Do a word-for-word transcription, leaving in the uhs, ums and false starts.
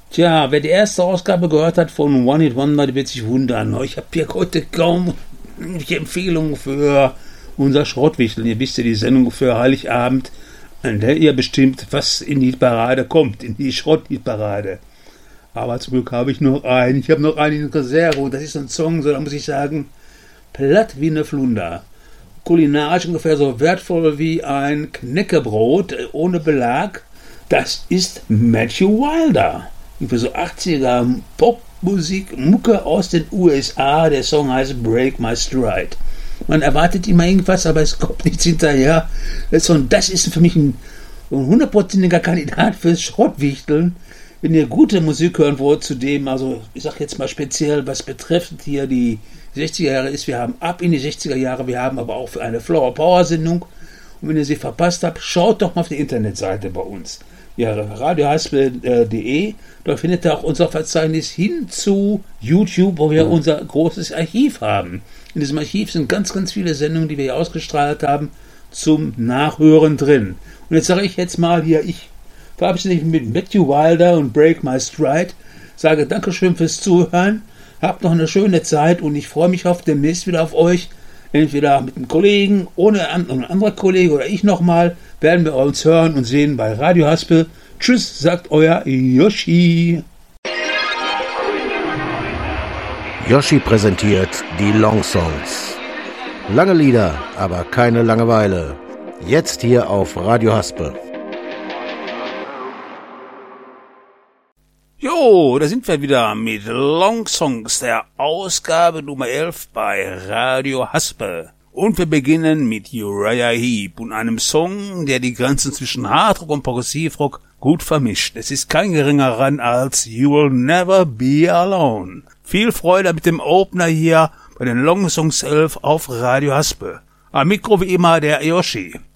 Tja, wer die erste Ausgabe gehört hat von One Hit Wonder, der wird sich wundern. Ich habe hier heute kaum die Empfehlungen für unser Schrottwichteln. Ihr wisst ja, die Sendung für Heiligabend, an der ihr bestimmt, was in die Parade kommt, in die Schrottparade. Aber zum Glück habe ich noch einen. Ich habe noch einen in Reserve und das ist ein Song, so da muss ich sagen, platt wie eine Flunder. Kulinarisch ungefähr so wertvoll wie ein Knäckebrot ohne Belag. Das ist Matthew Wilder. Für so achtziger Popmusik, Mucke aus den U S A. Der Song heißt Break My Stride. Man erwartet immer irgendwas, aber es kommt nichts hinterher. Das ist für mich ein hundertprozentiger Kandidat fürs Schrottwichteln. Wenn ihr gute Musik hören wollt, zu dem, also ich sag jetzt mal speziell, was betrifft hier die sechziger Jahre ist, wir haben ab in die sechziger Jahre, wir haben aber auch für eine Flower Power Sendung. Und wenn ihr sie verpasst habt, schaut doch mal auf die Internetseite bei uns. Ja, radiohaspel punkt de, da findet ihr auch unser Verzeichnis hin zu YouTube, wo wir unser großes Archiv haben. In diesem Archiv sind ganz, ganz viele Sendungen, die wir hier ausgestrahlt haben, zum Nachhören drin. Und jetzt sage ich jetzt mal hier, ich verabschiede mich mit Matthew Wilder und Break My Stride, sage Dankeschön fürs Zuhören, habt noch eine schöne Zeit und ich freue mich auf demnächst wieder auf euch. Entweder mit einem Kollegen, ohne ein anderer Kollege oder ich nochmal, werden wir uns hören und sehen bei Radio Haspel. Tschüss, sagt euer Yoshi. Yoshi präsentiert die Long Songs. Lange Lieder, aber keine Langeweile. Jetzt hier auf Radio Haspel. Jo, da sind wir wieder mit Long Songs, der Ausgabe Nummer elf bei Radio Haspel. Und wir beginnen mit Uriah Heep und einem Song, der die Grenzen zwischen Hardrock und Progressivrock gut vermischt. Es ist kein geringerer als You Will Never Be Alone. Viel Freude mit dem Opener hier bei den Long Songs elf auf Radio Haspel. Am Mikro wie immer der Yoshi.